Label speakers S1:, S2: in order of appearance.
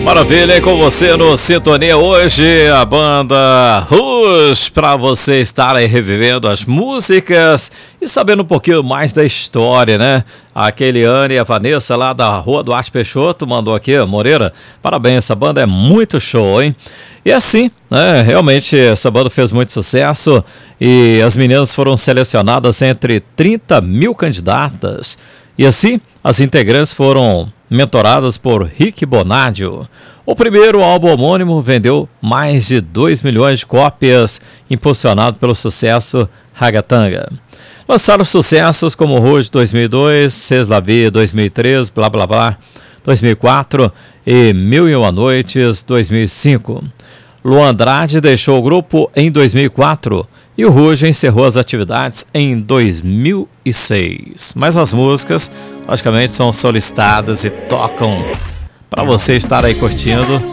S1: Maravilha, e com você no Sintonia hoje, a banda Rush, para você estar aí revivendo as músicas e sabendo um pouquinho mais da história, né? A Keliane e a Vanessa lá da Rua Duarte Peixoto mandou aqui, Moreira, parabéns, essa banda é muito show, hein? E assim, né, realmente essa banda fez muito sucesso e as meninas foram selecionadas entre 30 mil candidatas. E assim, as integrantes foram mentoradas por Rick Bonadio. O primeiro álbum homônimo vendeu mais de 2 milhões de cópias, impulsionado pelo sucesso Ragatanga. Lançaram sucessos como Rouge 2002, C'est la Vie 2003, Blá Blá Blá 2004 e Mil e Uma Noites 2005. Luan Andrade deixou o grupo em 2004 e o Rouge encerrou as atividades em 2006. Mas as músicas, logicamente, são solicitadas e tocam para você estar aí curtindo